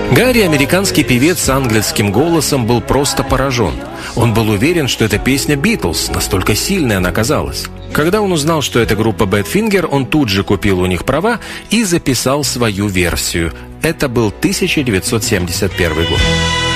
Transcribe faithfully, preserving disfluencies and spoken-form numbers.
Гарри, американский певец с ангельским голосом, был просто поражен. Он был уверен, что это песня «Битлз», настолько сильной она казалась. Когда он узнал, что это группа Badfinger, он тут же купил у них права и записал свою версию. Это был тысяча девятьсот семьдесят первый год.